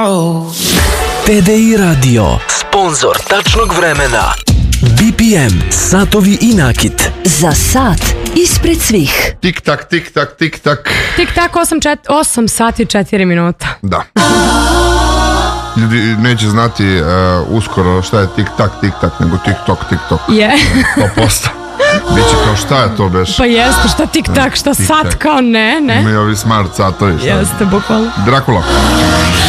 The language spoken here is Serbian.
TDI Radio, sponzor tačnog vremena. BPM, satovi i nakit. Za sat ispred svih. Tik tak, tik tak, tik tak. Tik tak, 8 sati 4 minuta. Da. Ljudi neće znati uskoro šta je tik tak, nego tik tok. Je. 100%. Biće kao šta je to beš? Pa jeste, šta tik tak, šta sat kao ne. Imaju ovi smart satovi. Jeste, bukvalno. Drakula.